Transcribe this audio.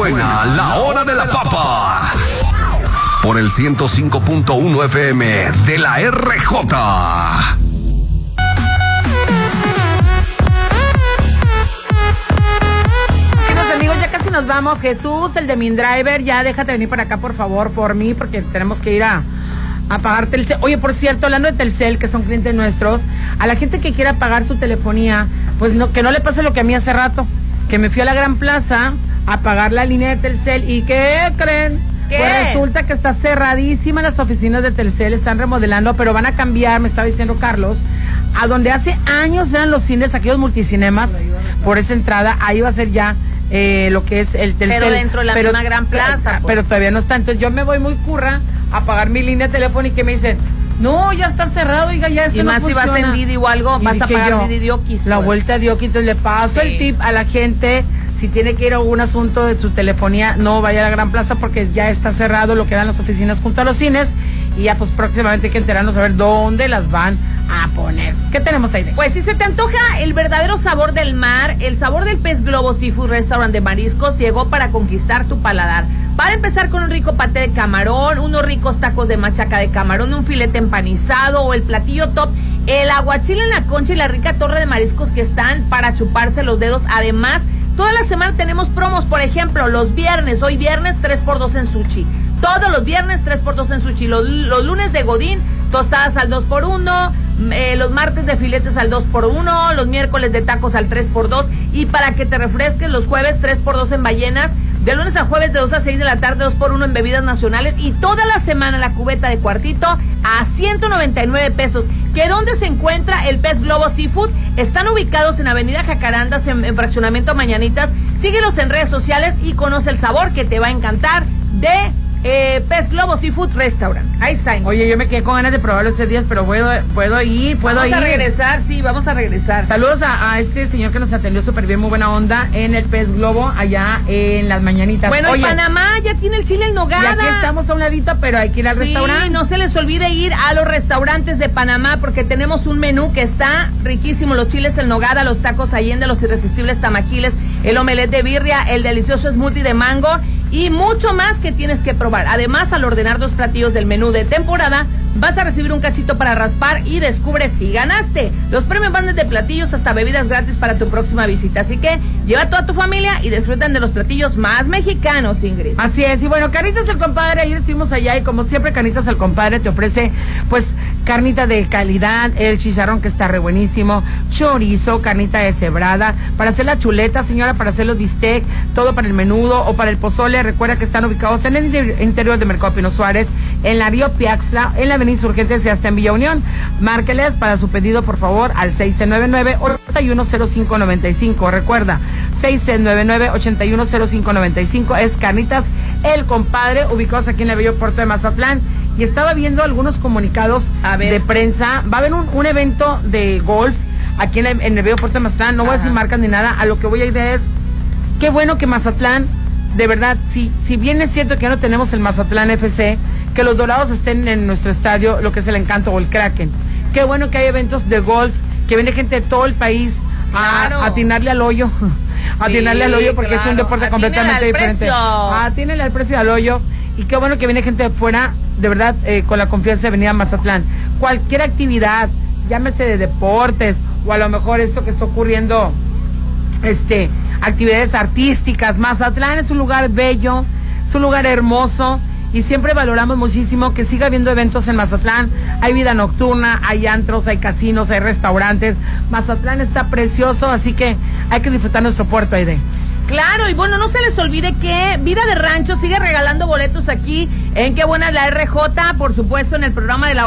Suena la hora de la papa. Por el 105.1 FM de la RJ. Amigos, ya casi nos vamos. Jesús, el de Mindriver, ya déjate venir para acá, por favor, por mí, porque tenemos que ir a pagar Telcel. Oye, por cierto, hablando de Telcel, que son clientes nuestros, a la gente que quiera pagar su telefonía, pues no, que no le pase lo que a mí hace rato, que me fui a la Gran Plaza a pagar la línea de Telcel, ¿y qué creen? ¿Qué? Pues resulta que está cerradísima las oficinas de Telcel, están remodelando, pero van a cambiar, me estaba diciendo Carlos, a donde hace años eran los cines, aquellos multicinemas, por esa entrada, ahí va a ser ya lo que es el Telcel. Pero dentro de la misma Gran Plaza. Pues. Pero todavía no está, entonces yo me voy muy curra a pagar mi línea telefónica y me dicen, no, ya está cerrado, oiga, ya eso y no más funciona. Si vas en Didi o algo, Y vas a dije pagar yo, Didi Oquis. La pues. vuelta de Oquis, entonces le paso el tip a la gente, si tiene que ir a algún asunto de su telefonía, no vaya a la Gran Plaza porque ya está cerrado lo que dan las oficinas junto a los cines y ya pues próximamente hay que enterarnos a ver dónde las van a poner. ¿Qué tenemos ahí? Pues si se te antoja el verdadero sabor del mar, el sabor del Pez Globo Seafood Restaurant de mariscos llegó para conquistar tu paladar. Para empezar con un rico paté de camarón, unos ricos tacos de machaca de camarón, un filete empanizado o el platillo top, el aguachile en la concha y la rica torre de mariscos que están para chuparse los dedos. Además, toda la semana tenemos promos, por ejemplo, los viernes, hoy viernes 3x2 en sushi. Todos los viernes 3x2 en sushi. Los lunes de Godín, tostadas al 2x1. Los martes de filetes al 2x1. Los miércoles de tacos al 3x2. Y para que te refresques, los jueves 3x2 en ballenas. De lunes a jueves de 2 a 6 de la tarde, 2x1 en bebidas nacionales. Y toda la semana la cubeta de cuartito a 199 pesos. ¿Que dónde se encuentra el Pez Globo Seafood? Están ubicados en Avenida Jacarandas, en Fraccionamiento Mañanitas. Síguelos en redes sociales y conoce el sabor que te va a encantar de Pez Globo Seafood Restaurant. Ahí está. Oye, yo me quedé con ganas de probarlo ese día, pero puedo ir. Vamos a regresar, sí, vamos a regresar. Saludos a este señor que nos atendió súper bien, muy buena onda, en el Pez Globo, allá en Las Mañanitas. Bueno, oye, en Panamá ya tiene el chile en nogada. Y aquí estamos a un ladito, pero hay que ir al restaurante. Sí, no se les olvide ir a los restaurantes de Panamá, porque tenemos un menú que está riquísimo. Los chiles en nogada, los tacos Allende, los irresistibles tamaquiles, el omelette de birria, el delicioso smoothie de mango y mucho más que tienes que probar. Además, al ordenar 2 platillos del menú de temporada, vas a recibir un cachito para raspar y descubre si ganaste. Los premios van desde platillos hasta bebidas gratis para tu próxima visita. Así que lleva a toda tu familia y disfruten de los platillos más mexicanos, Ingrid. Así es, y bueno, Carnitas al Compadre, ayer estuvimos allá y como siempre Carnitas al Compadre te ofrece pues carnita de calidad, el chicharrón que está re buenísimo, chorizo, carnita deshebrada, para hacer la chuleta, señora, para hacer los bistec, todo para el menudo o para el pozole. Recuerda que están ubicados en el interior de Mercado Pino Suárez, en la Río Piaxtla, en la Avenida Insurgentes y hasta en Villa Unión. Márqueles para su pedido, por favor, al 699-810595. Recuerda, 699-810595. Es Carnitas el Compadre, ubicados aquí en el bello puerto de Mazatlán. Y estaba viendo algunos comunicados de prensa. Va a haber un evento de golf aquí en el bello puerto de Mazatlán. No voy a decir marcas ni nada. A lo que voy a ir es, qué bueno que Mazatlán, de verdad, si bien es cierto que ya no tenemos el Mazatlán FC, que los Dorados estén en nuestro estadio, lo que es el Encanto o el Kraken. Qué bueno que hay eventos de golf, que viene gente de todo el país a atinarle al hoyo. Atinarle al hoyo porque es un deporte completamente diferente. Atínele al precio al hoyo. Y qué bueno que viene gente de fuera, de verdad, con la confianza de venir a Mazatlán. Cualquier actividad, llámese de deportes, o a lo mejor esto que está ocurriendo, actividades artísticas. Mazatlán es un lugar bello, es un lugar hermoso y siempre valoramos muchísimo que siga habiendo eventos en Mazatlán. Hay vida nocturna, hay antros, hay casinos, hay restaurantes. Mazatlán está precioso, así que hay que disfrutar nuestro puerto, Aide. Claro, y bueno, no se les olvide que Vida de Rancho sigue regalando boletos aquí en Qué Buena es la RJ, por supuesto, en el programa de la